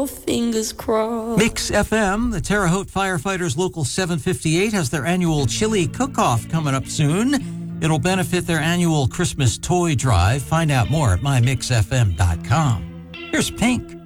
Fingers crossed. Mix FM, the Terre Haute Firefighters Local 758, has their annual chili cook-off coming up soon. It'll benefit their annual Christmas toy drive. Find out more at mymixfm.com. Here's Pink.